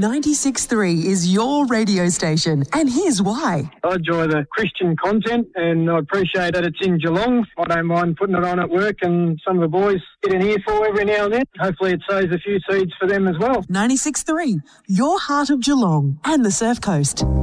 96.3 is your radio station, and here's why. I enjoy the Christian content, and I appreciate that it's in Geelong. I don't mind putting it on at work, and some of the boys get an earful every now and then. Hopefully it sows a few seeds for them as well. 96.3, your heart of Geelong and the Surf Coast.